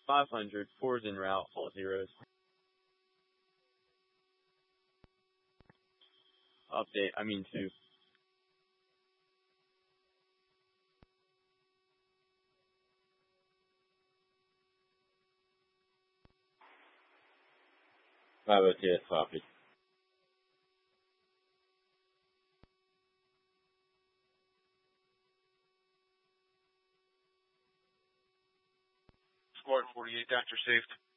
500, fours en route, all zeros. Update, I mean 2. OTS copy. Squad 48, Dr. Saved.